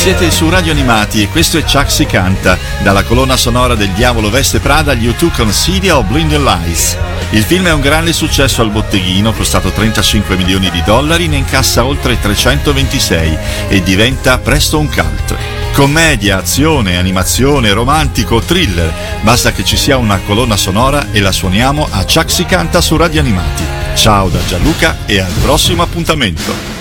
Siete su Radio Animati e questo è Chuck si canta, dalla colonna sonora del Diavolo Veste Prada agli U2 con City of Blinding Lights. Il film è un grande successo al botteghino, costato 35 milioni di dollari, ne incassa oltre 326 e diventa presto un cult. Commedia, azione, animazione, romantico, thriller, basta che ci sia una colonna sonora e la suoniamo a Chuck si canta su Radio Animati. Ciao da Gianluca e al prossimo appuntamento.